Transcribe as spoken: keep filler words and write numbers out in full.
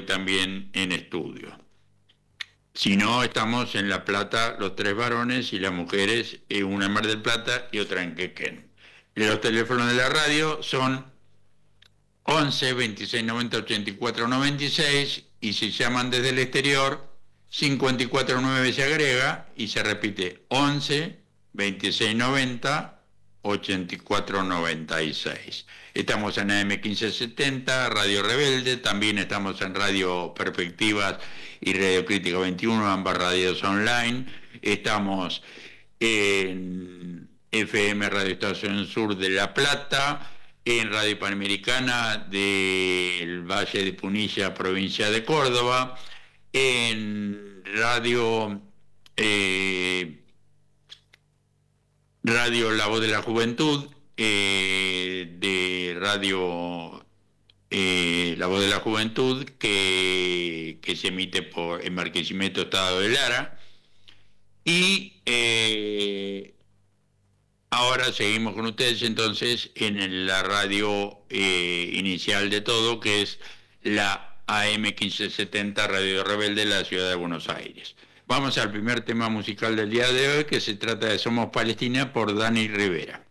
también en estudio. Si no, estamos en La Plata, los tres varones y las mujeres, una en Mar del Plata y otra en Quequén. Los teléfonos de la radio son once, veintiséis noventa, ochenta y cuatro noventa y seis, y si llaman desde el exterior, cincuenta y cuatro nueve se agrega y se repite once, veintiséis noventa, ochenta y cuatro noventa y seis. Estamos en A M quince setenta, Radio Rebelde, también estamos en Radio Perspectivas y Radio Crítica veintiuno, ambas radios online. Estamos en F M Radio Estación Sur de La Plata, en Radio Panamericana del Valle de Punilla, provincia de Córdoba, en Radio eh, Radio La Voz de la Juventud, eh, de Radio eh, La Voz de la Juventud, que, que se emite por el Marquesimeto Estado de Lara, y eh, ahora seguimos con ustedes entonces en la radio eh, inicial de todo, que es la A M quince setenta Radio Rebelde de la ciudad de Buenos Aires. Vamos al primer tema musical del día de hoy, que se trata de Somos Palestina por Dani Rivera.